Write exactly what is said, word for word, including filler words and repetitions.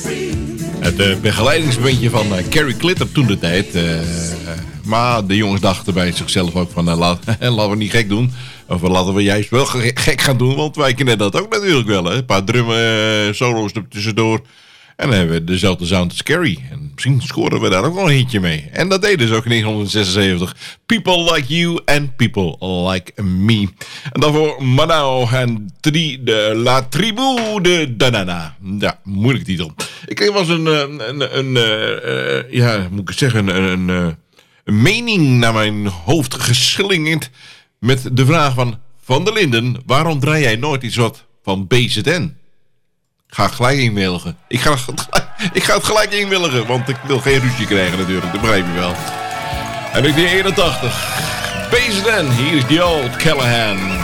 Het uh, begeleidingsbandje van uh, Carrie Glitter toen de tijd. Uh, maar de jongens dachten bij zichzelf ook van... Uh, laat, laten we niet gek doen. Of laten we juist wel gek gaan doen. Want wij kennen dat ook natuurlijk wel. Hè? Een paar drum uh, solo's er tussendoor. En dan hebben we dezelfde sound als Carrie. En misschien scoren we daar ook nog een hitje mee. En dat deden ze ook in negentien zesenzeventig. People Like You and People Like Me. En daarvoor Manao en tri, de La Tribu de Danana. Ja, moeilijk titel. Ik kreeg wel eens een, een, een, een uh, ja, moet ik zeggen, een, een, een mening naar mijn hoofd geslingerd. Met de vraag van Van der Linden, waarom draai jij nooit iets wat van B Z N? Ik ga het gelijk inwilligen. Ik ga, ik ga het gelijk inwilligen, want ik wil geen ruzie krijgen natuurlijk, dat begrijp je wel. En ik die eenentachtig. B Z N, hier is die old Callahan.